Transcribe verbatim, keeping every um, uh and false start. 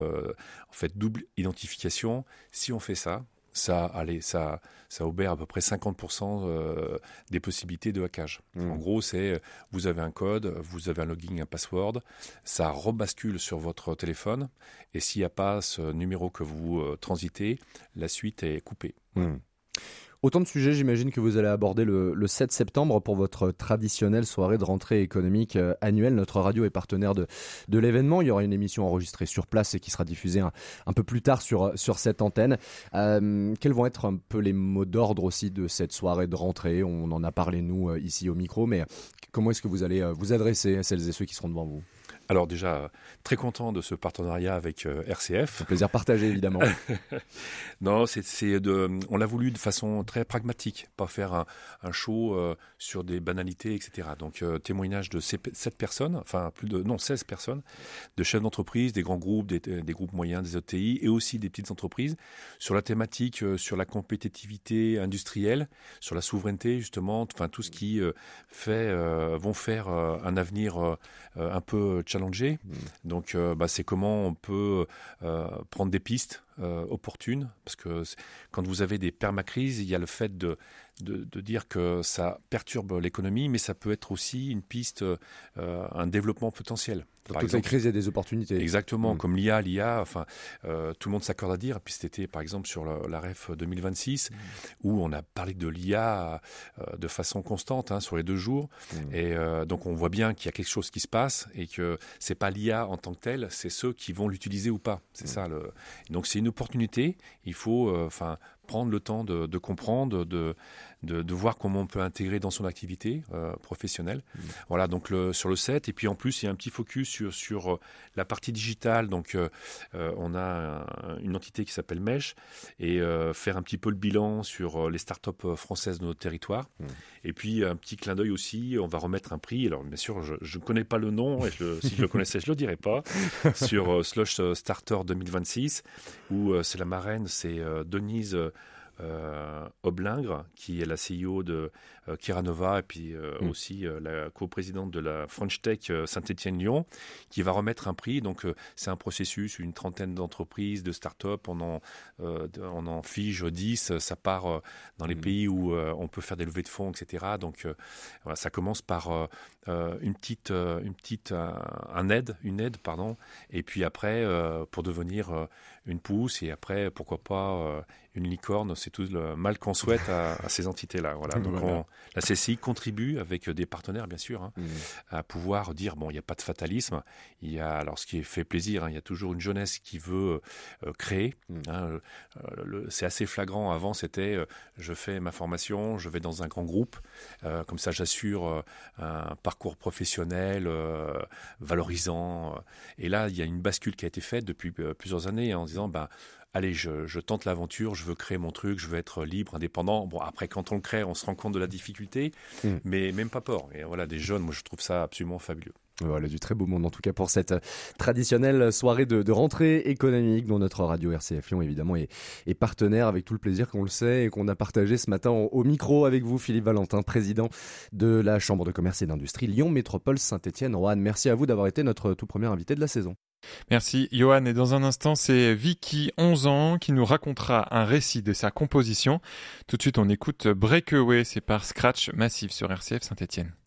euh, en fait double identification. Si on fait ça, ça, allez, ça, ça obère à peu près cinquante pour cent euh, des possibilités de hackage. Mmh. En gros, c'est vous avez un code, vous avez un login, un password, ça rebascule sur votre téléphone, et s'il n'y a pas ce numéro que vous euh, transitez, la suite est coupée. Mmh. Autant de sujets, j'imagine, que vous allez aborder le, le sept septembre pour votre traditionnelle soirée de rentrée économique euh, annuelle. Notre radio est partenaire de, de l'événement. Il y aura une émission enregistrée sur place et qui sera diffusée un, un peu plus tard sur, sur cette antenne. Euh, quels vont être un peu les mots d'ordre aussi de cette soirée de rentrée ? On en a parlé, nous, euh, ici au micro, mais comment est-ce que vous allez euh, vous adresser à celles et ceux qui seront devant vous ? Alors déjà, très content de ce partenariat avec euh, R C F. Un plaisir partagé, évidemment. non, c'est, c'est de, on l'a voulu de façon très pragmatique, pas faire un, un show euh, sur des banalités, et cetera. Donc euh, témoignage de sept personnes, enfin plus de non seize personnes, de chefs d'entreprise, des grands groupes, des, des groupes moyens, des E T I et aussi des petites entreprises, sur la thématique, euh, sur la compétitivité industrielle, sur la souveraineté justement, enfin tout ce qui euh, fait, euh, vont faire euh, un avenir euh, un peu challenging. Donc, euh, bah, c'est comment on peut euh, prendre des pistes euh, opportunes, parce que quand vous avez des permacrises, il y a le fait de, de, de dire que ça perturbe l'économie, mais ça peut être aussi une piste, euh, un développement potentiel. Dans toutes les crises, il y a des opportunités. Exactement, mmh. comme l'I A, l'I A, enfin, euh, tout le monde s'accorde à dire, et puis c'était par exemple sur le, la R E F deux mille vingt-six, mmh. où on a parlé de l'I A euh, de façon constante, hein, sur les deux jours, mmh. et euh, donc on voit bien qu'il y a quelque chose qui se passe, et que c'est pas l'I A en tant que telle, c'est ceux qui vont l'utiliser ou pas. C'est mmh. ça. Le... Donc c'est une opportunité, il faut enfin euh, prendre le temps de, de comprendre, de, de, de voir comment on peut intégrer dans son activité euh, professionnelle. Mmh. Voilà, donc le, sur le set, et puis en plus il y a un petit focus sur, sur la partie digitale, donc euh, on a un, une entité qui s'appelle Mesh, et euh, faire un petit peu le bilan sur les startups françaises de notre territoire. Mmh. Et puis un petit clin d'œil aussi, on va remettre un prix, alors bien sûr je ne connais pas le nom, et je, si je le connaissais je ne le dirais pas, sur euh, Slush Starter deux mille vingt-six, où euh, c'est la marraine, c'est euh, Denise Euh, Oblingre, qui est la C E O de euh, Kiranova, et puis euh, mmh. aussi euh, la coprésidente de la French Tech euh, Saint-Étienne-Lyon, qui va remettre un prix. Donc euh, c'est un processus, une trentaine d'entreprises, de start-up, on en, euh, on en fige dix, ça part euh, dans les mmh. pays où euh, on peut faire des levées de fonds, et cetera. Donc euh, voilà, ça commence par euh, euh, une petite, euh, une petite euh, un aide, une aide, pardon, et puis après euh, pour devenir euh, une pousse, et après pourquoi pas euh, une licorne. C'est tout le mal qu'on souhaite à, à ces entités-là. Voilà. Donc voilà. On, la C C I contribue avec des partenaires, bien sûr, hein, mmh. à pouvoir dire, bon, il n'y a pas de fatalisme. Il y a, alors ce qui fait plaisir, hein, il y a toujours une jeunesse qui veut euh, créer. Mmh. Hein, euh, le, c'est assez flagrant. Avant, c'était, euh, je fais ma formation, je vais dans un grand groupe. Euh, comme ça, j'assure euh, un parcours professionnel euh, valorisant. Et là, il y a une bascule qui a été faite depuis euh, plusieurs années, hein, en disant, ben, allez, je, je tente l'aventure, je veux créer mon truc, je veux être libre, indépendant. Bon, après, quand on le crée, on se rend compte de la difficulté, mmh. mais même pas peur. Et voilà, des jeunes, moi, je trouve ça absolument fabuleux. Voilà, du très beau monde en tout cas pour cette traditionnelle soirée de, de rentrée économique dont notre radio R C F Lyon évidemment est, est partenaire, avec tout le plaisir qu'on le sait et qu'on a partagé ce matin au, au micro avec vous, Philippe Valentin, président de la Chambre de commerce et d'industrie Lyon Métropole Saint-Étienne-Roanne. Merci à vous d'avoir été notre tout premier invité de la saison. Merci Johan, et dans un instant c'est Vicky, onze ans, qui nous racontera un récit de sa composition. Tout de suite on écoute Breakaway, c'est par Scratch Massive sur R C F Saint-Étienne.